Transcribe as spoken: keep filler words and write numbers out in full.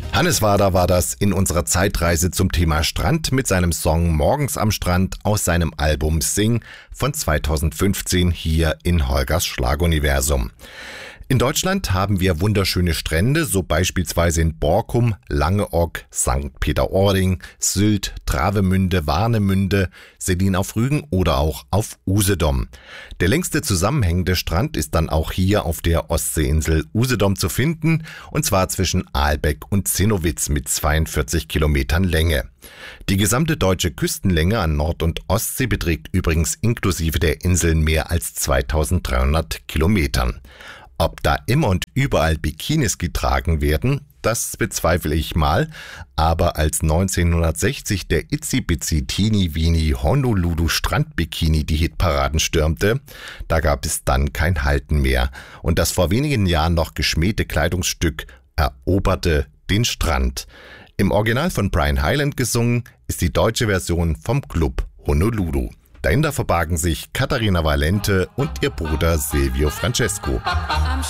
Hannes Wader war das in unserer Zeitreise zum Thema Strand mit seinem Song Morgens am Strand aus seinem Album Sing von zweitausendfünfzehn hier in Holgers Schlaguniversum. In Deutschland haben wir wunderschöne Strände, so beispielsweise in Borkum, Langeoog, Sankt Peter-Ording, Sylt, Travemünde, Warnemünde, Sellin auf Rügen oder auch auf Usedom. Der längste zusammenhängende Strand ist dann auch hier auf der Ostseeinsel Usedom zu finden, und zwar zwischen Aalbeck und Zinnowitz mit zweiundvierzig Kilometern Länge. Die gesamte deutsche Küstenlänge an Nord- und Ostsee beträgt übrigens inklusive der Inseln mehr als zweitausenddreihundert Kilometern. Ob da immer und überall Bikinis getragen werden, das bezweifle ich mal, aber als neunzehnhundertsechzig der Itsy Bitsy Teeny Weeny Honolulu Strandbikini die Hitparaden stürmte, da gab es dann kein Halten mehr und das vor wenigen Jahren noch geschmähte Kleidungsstück eroberte den Strand. Im Original von Brian Hyland gesungen ist die deutsche Version vom Club Honolulu. Dahinter verbargen sich Katharina Valente und ihr Bruder Silvio Francesco. Am